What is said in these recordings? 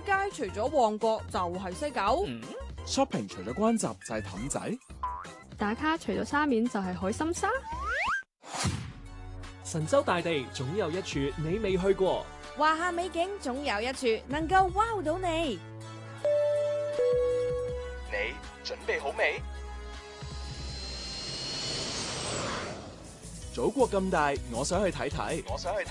街除咗旺角就係西九。 shopping 除咗關閘就係氹仔。 打卡除咗沙面就係海心沙。 神州大地總有一處你未去過， 華夏美景總有一處能夠 wow 到你。 你準備好未？祖國咁大，我想去睇睇。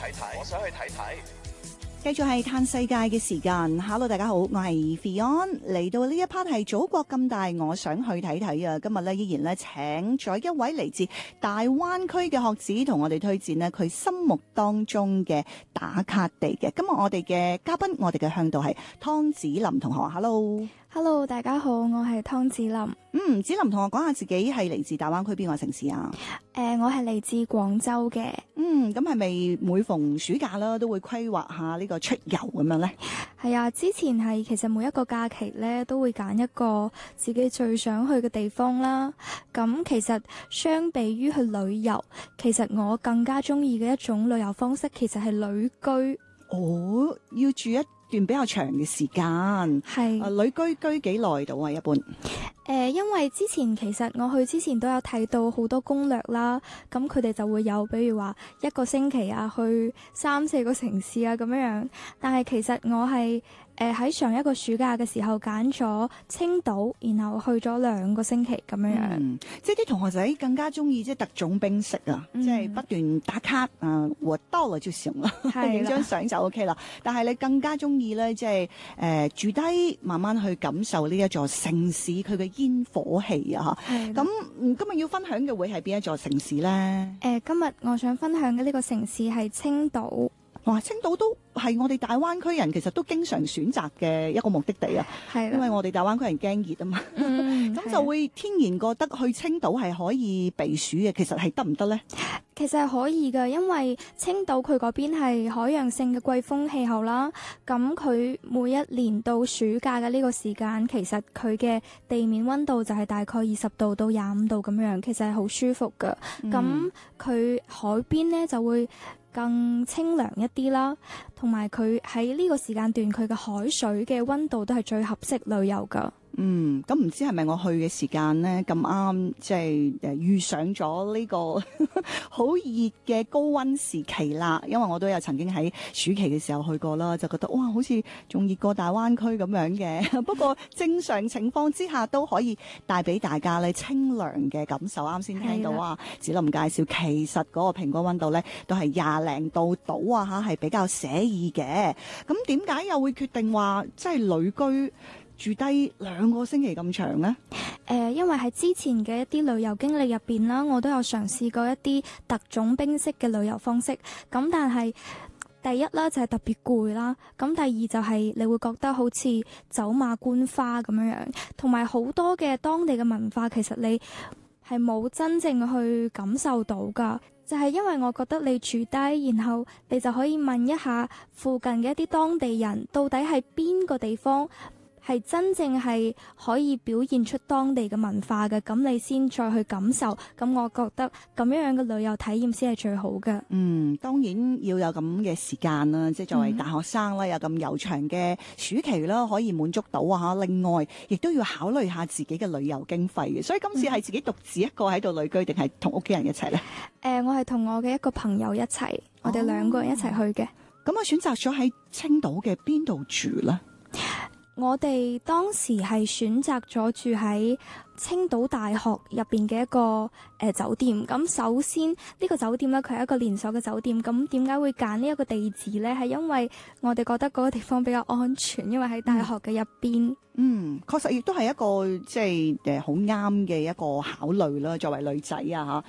繼續係嘆世界嘅時間。Hello， 大家好，我係 Fion。嚟到呢一 part 係祖國咁大，我想去睇睇啊！今日咧依然咧請咗一位嚟自大灣區嘅學子，同我哋推薦呢佢心目當中嘅打卡地嘅。今日我哋嘅嘉賓，我哋嘅向導係湯子霖同學。Hello， 大家好，我係湯子霖。 子霖同學講下自己係嚟自大灣區邊個城市啊？ 我係嚟自廣州嘅。 咁係咪每逢暑假啦，都會規劃下呢個出遊咁樣呢？ 係啊，之前係其實每一個假期咧，都會揀一個自己最想去嘅地方啦。咁其實相比於去旅遊，其實我更加中意嘅一種旅遊方式，其實係旅居。 哦，要住一段比較長嘅時間。係。旅居幾耐到啊？一般？ 因為之前其實我去之前都有睇到好多攻略啦，咁佢哋就會有，比如話一個星期啊，去3-4個城市啊咁樣。但係其實我係喺上一個暑假嘅時候揀咗青島，然後去咗2個星期咁樣。 即係啲同學仔更加中意即係特種兵式啊，即係不斷打卡啊，我到了就行啦，影張相就 OK 啦。但係你更加中意咧，即係住低慢慢去感受呢一座城市佢嘅煙火氣啊！咁今日要分享嘅會係邊一座城市咧？ 今日我想分享嘅呢個城市係青島。 哇！青島都係我哋大灣區人其實都經常選擇嘅一個目的地啊，因為我哋大灣區人驚熱啊嘛，咁就會天然覺得去青島係可以避暑嘅。其實係得唔得呢？ 其實係可以㗎，因為青島佢嗰邊係海洋性嘅季風氣候啦。咁佢每一年到暑假嘅呢個時間，其實佢嘅地面溫度就係大概20度到25度咁樣，其實係好舒服㗎。咁佢海邊呢就會更清涼一啲啦，同埋佢喺呢個時間段佢嘅海水嘅溫度都係最合適旅遊㗎。 咁唔知係咪我去嘅時間呢咁啱，即係遇上咗呢個好熱嘅高溫時期啦。因為我都有曾經喺暑期嘅時候去過啦，就覺得哇，好似仲熱過大灣區咁樣嘅。不過正常情況之下都可以帶俾大家咧清涼嘅感受。啱先聽到啊，子霖介紹，其實嗰個平均溫度咧都係20零度到啊嚇，係比較寫意嘅。咁點解又會決定話即係旅居住低2個星期咁長呢？ 因為喺之前嘅一啲旅遊經歷入邊啦，我都有嘗試過一啲特種兵式嘅旅遊方式。咁但係第一啦就係特別攰啦，咁第二就係你會覺得好似走馬觀花咁樣樣，同埋好多嘅當地嘅文化其實你係冇真正去感受到㗎。就係因為我覺得你住低，然後你就可以問一下附近嘅一啲當地人，到底係邊個地方係真正係可以表現出當地嘅文化嘅，咁你先再去感受。咁我覺得咁樣嘅旅遊體驗先係最好嘅。 當然要有咁嘅時間啦，即係作為大學生啦，有咁悠長嘅暑期啦，可以滿足到啊。另外，亦都要考慮下自己嘅旅遊經費嘅。所以今次係自己獨自一個喺度旅居，定係同屋企人一齊呢？ 我係同我嘅一個朋友一齊，我哋2個人一齊去嘅。 咁我選擇咗喺青島嘅邊度住呢？ 我哋當時係選擇咗住喺青島大學入邊嘅一個酒店。咁首先呢個酒店呢，佢係一個連鎖嘅酒店。咁點解會揀呢一個地址呢？係因為我哋覺得嗰個地方比較安全，因為喺大學嘅入邊。 確實亦都係一個即係好啱嘅一個考慮啦。作為女仔啊